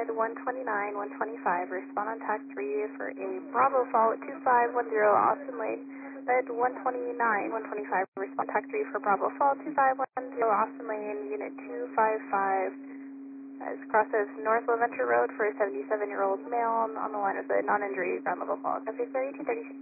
bed 129, 125. Respond on TAC 3 for a Bravo Fall 2510 Austin Lane. Bed 129, 125. Respond TAC 3 for Bravo Fall 2510 Austin Lane, Unit 255. As crosses North LaVenture Road for a 77-year-old male on the line with a non-injury ground level call. Traffic 1836.